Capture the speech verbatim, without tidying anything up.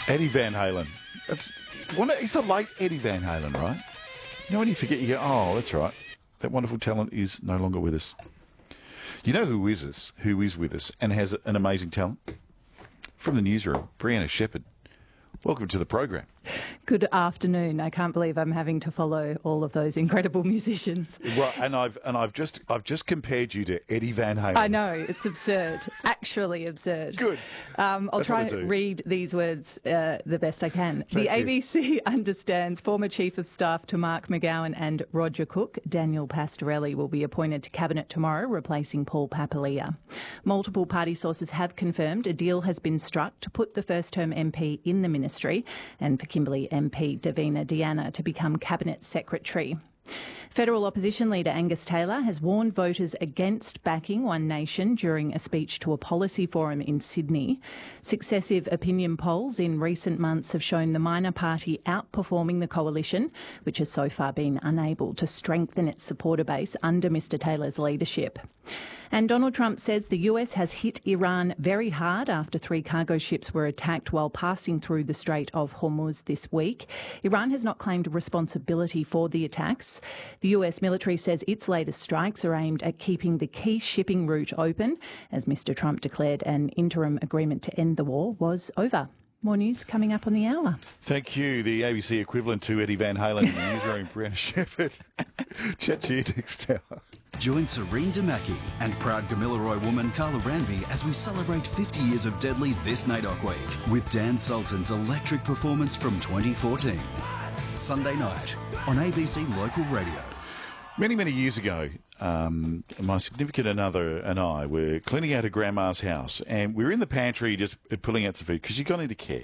Eddie Van Halen. That's, it's the late Eddie Van Halen, right? You know when you forget, you go, oh, that's right. That wonderful talent is no longer with us. You know who is us, who is with us and has an amazing talent? From the newsroom, Brianna Shepherd. Welcome to the program. Good afternoon. I can't believe I'm having to follow all of those incredible musicians. Well, and I've and I've just I've just compared you to Eddie Van Halen. I know, it's absurd. Actually absurd. Good. Um, I'll That's try what I and do. read these words uh, the best I can. Thank the you. A B C understands former Chief of Staff to Mark McGowan and Roger Cook, Daniel Pastorelli, will be appointed to Cabinet tomorrow, replacing Paul Papalia. Multiple party sources have confirmed a deal has been struck to put the first-term M P in the ministry and for Kimberley M P Davina Diana to become Cabinet Secretary. Federal opposition leader Angus Taylor has warned voters against backing One Nation during a speech to a policy forum in Sydney. Successive opinion polls in recent months have shown the minor party outperforming the coalition, which has so far been unable to strengthen its supporter base under Mr Taylor's leadership. And Donald Trump says the U S has hit Iran very hard after three cargo ships were attacked while passing through the Strait of Hormuz this week. Iran has not claimed responsibility for the attacks. The U S military says its latest strikes are aimed at keeping the key shipping route open, as Mr Trump declared an interim agreement to end the war was over. More news coming up on the hour. Thank you. The A B C equivalent to Eddie Van Halen in the newsroom, Brianna Shepherd. Chat to you next hour. Join Serene Damaki and proud Gamilaroi woman Carla Ranby as we celebrate fifty years of Deadly this NAIDOC week with Dan Sultan's electric performance from twenty fourteen. Sunday night on A B C Local Radio. Many, many years ago, um, my significant other and I were cleaning out her grandma's house, and we were in the pantry just pulling out some food because she'd gone into care.